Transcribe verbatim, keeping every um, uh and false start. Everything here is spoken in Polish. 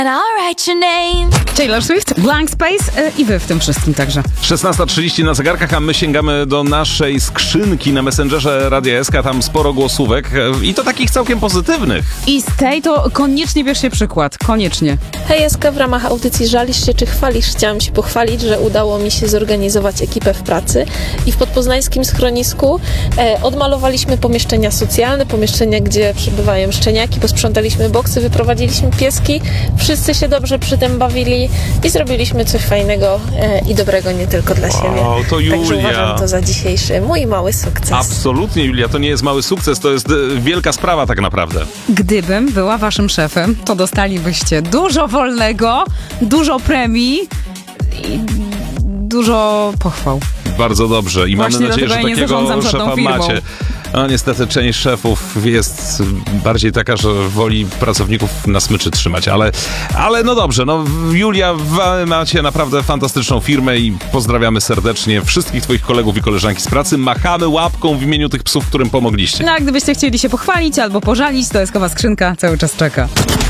Taylor Swift, Blank Space yy, i wy w tym wszystkim także. szesnasta trzydzieści na zegarkach, a my sięgamy do naszej skrzynki na Messengerze Radia S K. Tam sporo głosówek yy, i to takich całkiem pozytywnych. I z tej to koniecznie bierzcie przykład, koniecznie. Hej, S K, w ramach audycji Żalisz się czy chwalisz? Chciałam się pochwalić, że udało mi się zorganizować ekipę w pracy i w podpoznańskim schronisku e, odmalowaliśmy pomieszczenia socjalne, pomieszczenia, gdzie przebywają szczeniaki, posprzątaliśmy boksy, wyprowadziliśmy pieski, wszyscy się dobrze przy tym bawili i zrobiliśmy coś fajnego e, i dobrego nie tylko dla siebie. Wow, to Julia. Także uważam to za dzisiejszy mój mały sukces. Absolutnie, Julia, to nie jest mały sukces, to jest y, wielka sprawa tak naprawdę. Gdybym była waszym szefem, to dostalibyście dużo wolnego, dużo premii i dużo pochwał. Bardzo dobrze i Właśnie mamy nadzieję, że dlatego ja nie takiego zarządzam żadną szefa firmą. macie. No niestety część szefów jest bardziej taka, że woli pracowników na smyczy trzymać, ale, ale no dobrze, no Julia, wy macie naprawdę fantastyczną firmę i pozdrawiamy serdecznie wszystkich twoich kolegów i koleżanki z pracy. Machamy łapką w imieniu tych psów, którym pomogliście. No a gdybyście chcieli się pochwalić albo pożalić, to eskowa skrzynka cały czas czeka.